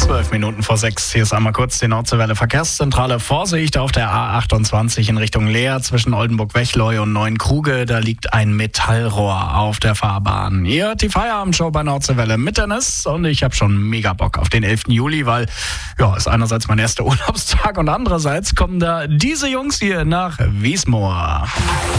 5:12. Hier ist einmal kurz die Nordseewelle Verkehrszentrale. Vorsicht auf der A28 in Richtung Leer zwischen Oldenburg-Wechleu und Neuenkruge. Da liegt ein Metallrohr auf der Fahrbahn. Ihr hört die Feierabendshow bei Nordseewelle mit Dennis und ich habe schon mega Bock auf den 11. Juli, weil ist einerseits mein erster Urlaubstag und andererseits kommen da diese Jungs hier nach Wiesmoor.